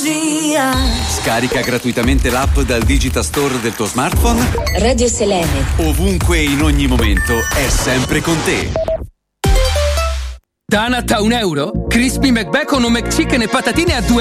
Scarica gratuitamente l'app dal Digital Store del tuo smartphone. Radio Selene. Ovunque e in ogni momento è sempre con te. Donut a €1? Crispy McBacon o McChicken e patatine a